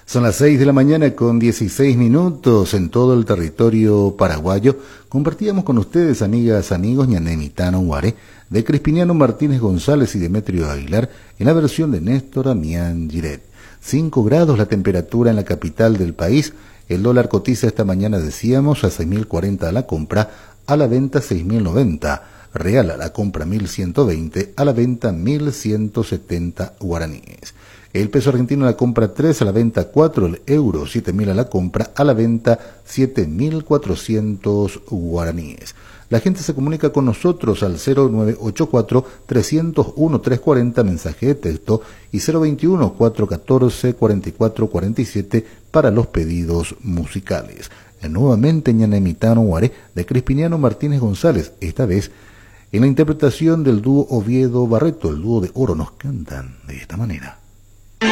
Son las 6 de la mañana con 16 minutos en todo el territorio paraguayo. Compartíamos con ustedes, amigas, amigos, Ñanemitano Huaré, de Crispiniano Martínez González y Demetrio Aguilar, en la versión de Néstor Amián Giret. 5 grados la temperatura en la capital del país. El dólar cotiza esta mañana, decíamos, a 6.040 a la compra, a la venta 6.090. Real a la compra 1.120, a la venta 1.170 guaraníes. El peso argentino a la compra 3, a la venta 4, el euro 7.000 a la compra, a la venta 7.400 guaraníes. La gente se comunica con nosotros al 0984-301-340, mensaje de texto, y 021-414-4447 para los pedidos musicales. Nuevamente Ñanemitano Huaré, de Crispiniano Martínez González, esta vez en la interpretación del dúo Oviedo Barreto, el dúo de oro, nos cantan de esta manera.